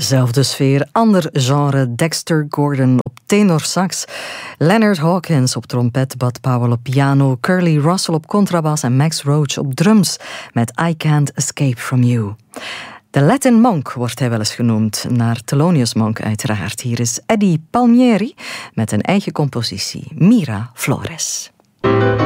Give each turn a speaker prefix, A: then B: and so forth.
A: Zelfde sfeer, ander genre. Dexter Gordon op tenorsax, Leonard Hawkins op trompet, Bud Powell op piano, Curly Russell op contrabas en Max Roach op drums met I Can't Escape From You. De Latin Monk wordt hij wel eens genoemd, naar Thelonious Monk uiteraard. Hier is Eddie Palmieri met een eigen compositie, Mira Flores.